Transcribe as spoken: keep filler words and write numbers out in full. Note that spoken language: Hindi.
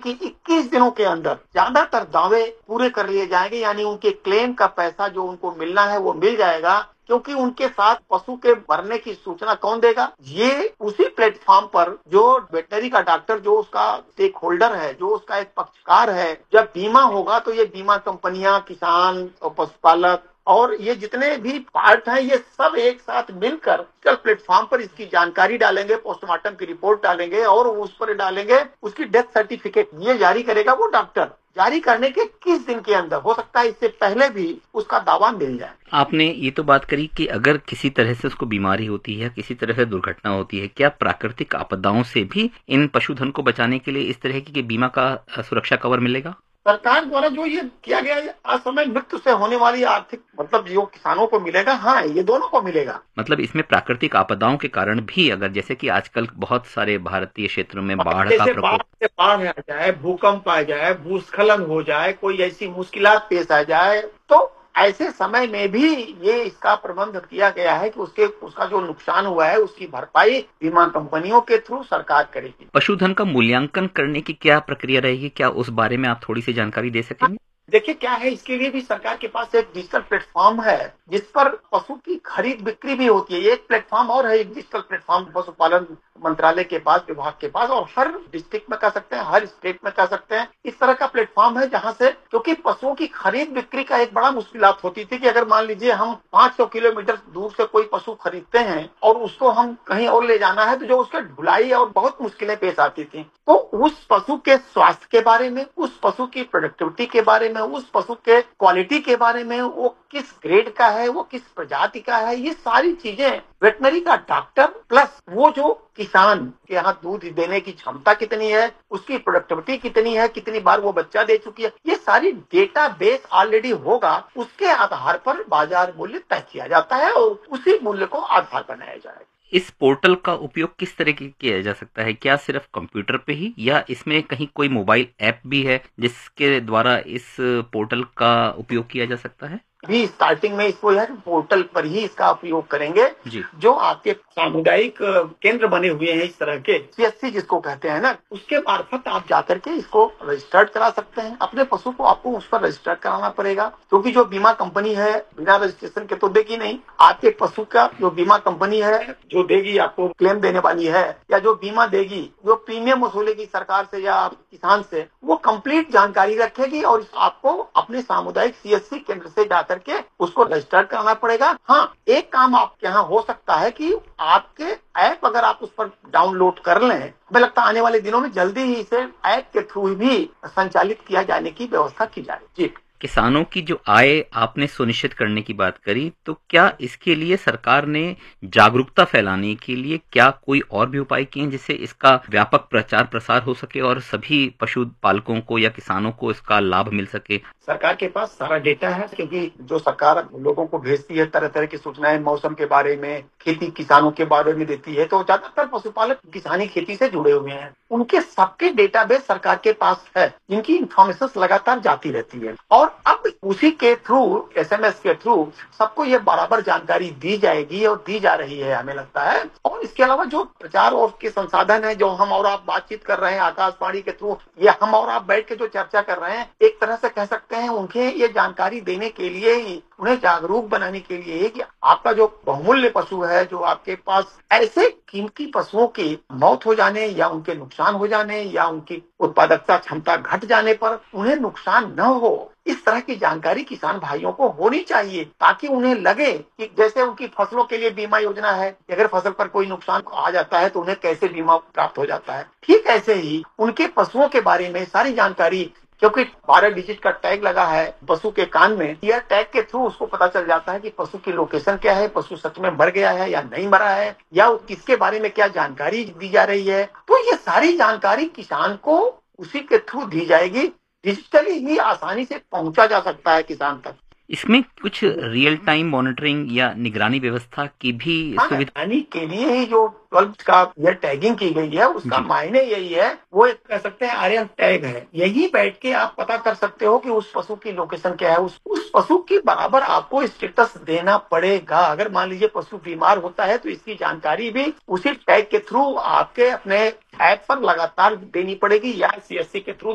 कि इक्कीस दिनों के अंदर ज्यादातर दावे पूरे कर लिए जाएंगे, यानी उनके क्लेम का पैसा जो उनको मिलना है वो मिल जाएगा। क्योंकि उनके साथ पशु के मरने की सूचना कौन देगा? ये उसी प्लेटफॉर्म पर जो वेटनरी का डॉक्टर, जो उसका स्टेक होल्डर है, जो उसका एक पक्षकार है। जब बीमा होगा तो ये बीमा कंपनियां, किसान और पशुपालक और ये जितने भी पार्ट हैं, ये सब एक साथ मिलकर कल प्लेटफॉर्म पर इसकी जानकारी डालेंगे, पोस्टमार्टम की रिपोर्ट डालेंगे और उस पर डालेंगे उसकी डेथ सर्टिफिकेट। ये जारी करेगा वो डॉक्टर। जारी करने के किस दिन के अंदर, हो सकता है इससे पहले भी उसका दावा मिल जाए। आपने ये तो बात करी कि अगर किसी तरह से उसको बीमारी होती है, किसी तरह से दुर्घटना होती है, क्या प्राकृतिक आपदाओं से भी इन पशुधन को बचाने के लिए इस तरह की बीमा का सुरक्षा कवर मिलेगा? सरकार द्वारा जो ये किया गया है, असमय मृत्यु से होने वाली आर्थिक मतलब जो किसानों को मिलेगा, हाँ ये दोनों को मिलेगा। मतलब इसमें प्राकृतिक आपदाओं के कारण भी, अगर जैसे कि आजकल बहुत सारे भारतीय क्षेत्रों में बाढ़ का प्रकोप, बाढ़ से बाढ़ आ जाए, भूकंप आ जाए, भूस्खलन हो जाए, कोई ऐसी मुश्किलात पेश आ जाए, तो ऐसे समय में भी ये इसका प्रबंध किया गया है कि उसके उसका जो नुकसान हुआ है उसकी भरपाई बीमा कंपनियों के थ्रू सरकार करेगी। पशुधन का मूल्यांकन करने की क्या प्रक्रिया रहेगी? क्या उस बारे में आप थोड़ी सी जानकारी दे सकेंगे? देखिए क्या है, इसके लिए भी सरकार के पास एक डिजिटल प्लेटफॉर्म है जिस पर पशु की खरीद बिक्री भी होती है। एक प्लेटफॉर्म और है, एक डिजिटल प्लेटफॉर्म पशुपालन मंत्रालय के पास, विभाग के पास, और हर डिस्ट्रिक्ट में कर सकते हैं, हर स्टेट में कर सकते हैं। इस तरह का प्लेटफॉर्म है जहां से, क्योंकि पशुओं की खरीद बिक्री का एक बड़ा मुश्किलात होती थी कि अगर मान लीजिए हम पांच सौ किलोमीटर दूर से कोई पशु खरीदते हैं और उसको हम कहीं और ले जाना है, तो जो उसके ढुलाई और बहुत मुश्किलें पेश आती थी। तो उस पशु के स्वास्थ्य के बारे में, उस पशु की प्रोडक्टिविटी के बारे में, उस पशु के क्वालिटी के बारे में, वो किस ग्रेड का है, वो किस प्रजाति का है, ये सारी चीजें वेटनरी का डॉक्टर प्लस वो जो किसान के यहाँ दूध देने की क्षमता कितनी है, उसकी प्रोडक्टिविटी कितनी है, कितनी बार वो बच्चा दे चुकी है, ये सारी डेटा बेस ऑलरेडी होगा। उसके आधार पर बाजार मूल्य तय किया जाता है और उसी मूल्य को आधार बनाया जाएगा। इस पोर्टल का उपयोग किस तरह की किया जा सकता है? क्या सिर्फ कंप्यूटर पे ही, या इसमें कहीं कोई मोबाइल ऐप भी है जिसके द्वारा इस पोर्टल का उपयोग किया जा सकता है? भी स्टार्टिंग में इसको यार पोर्टल पर ही इसका उपयोग करेंगे जी। जो आपके सामुदायिक केंद्र बने हुए हैं इस तरह के, सीएससी जिसको कहते हैं ना, उसके मार्फत आप जाकर के इसको रजिस्टर्ड करा सकते हैं। अपने पशु को आपको उस पर रजिस्टर्ड कराना पड़ेगा, क्योंकि जो बीमा कंपनी है बिना रजिस्ट्रेशन के तो देगी नहीं। आपके पशु का जो बीमा कंपनी है जो देगी, आपको क्लेम देने वाली है या जो बीमा देगी, जो प्रीमियम वसूलेगी सरकार से या किसान से, वो कंप्लीट जानकारी रखेगी और आपको अपने सामुदायिक सीएससी केंद्र से जाकर के उसको रजिस्टर कराना पड़ेगा। हाँ, एक काम आपके यहाँ हो सकता है कि आपके ऐप अगर आप उस पर डाउनलोड कर लें, हमें लगता है आने वाले दिनों में जल्दी ही इसे ऐप के थ्रू भी संचालित किया जाने की व्यवस्था की जाए। जी। किसानों की जो आय आपने सुनिश्चित करने की बात करी, तो क्या इसके लिए सरकार ने जागरूकता फैलाने के लिए क्या कोई और भी उपाय किए हैं जिससे इसका व्यापक प्रचार प्रसार हो सके और सभी पशुपालकों को या किसानों को इसका लाभ मिल सके? सरकार के पास सारा डेटा है, क्योंकि जो सरकार लोगों को भेजती है तरह तरह की सूचनाएं, मौसम के बारे में, खेती किसानों के बारे में देती है, तो ज्यादातर पशुपालक किसानी खेती से जुड़े हुए हैं। उनके सबके डेटाबेस सरकार के पास है, जिनकी इंफॉर्मेशन लगातार जाती रहती है और अब उसी के थ्रू, एसएमएस के थ्रू सबको ये बराबर जानकारी दी जाएगी और दी जा रही है हमें लगता है। और इसके अलावा जो प्रचार और के संसाधन है, जो हम और आप बातचीत कर रहे हैं आकाशवाणी के थ्रू, या हम और आप बैठ के जो चर्चा कर रहे हैं, एक तरह से कह सकते हैं उनके ये जानकारी देने के लिए ही, उन्हें जागरूक बनाने के लिए कि आपका जो बहुमूल्य पशु है, जो आपके पास ऐसे कीमती पशुओं की मौत हो जाने या उनके नुकसान हो जाने या उनकी उत्पादकता क्षमता घट जाने पर उन्हें नुकसान न हो, इस तरह की जानकारी किसान भाइयों को होनी चाहिए, ताकि उन्हें लगे कि जैसे उनकी फसलों के लिए बीमा योजना है, अगर फसल पर कोई नुकसान आ जाता है तो उन्हें कैसे बीमा प्राप्त हो जाता है, ठीक ऐसे ही उनके पशुओं के बारे में सारी जानकारी, क्योंकि बारह डिजिट का टैग लगा है पशु के कान में, यह टैग के थ्रू उसको पता चल जाता है कि पशु की लोकेशन क्या है, पशु सच में मर गया है या नहीं मरा है, या किसके बारे में क्या जानकारी दी जा रही है। तो ये सारी जानकारी किसान को उसी के थ्रू दी जाएगी, डिजिटली ही आसानी से पहुंचा जा सकता है किसान तक। इसमें कुछ रियल टाइम मॉनिटरिंग या निगरानी व्यवस्था की भी सुविधा के लिए ही जो ट्वेल्व का यह टैगिंग की गई है, उसका मायने यही है, वो एक कह सकते हैं आर्यन टैग है। यही बैठ के आप पता कर सकते हो कि उस पशु की लोकेशन क्या है, उस उस पशु की बराबर आपको स्टेटस देना पड़ेगा। अगर मान लीजिए पशु बीमार होता है तो इसकी जानकारी भी उसी टैग के थ्रू आपके अपने ऐप पर लगातार देनी पड़ेगी या सीएससी के थ्रू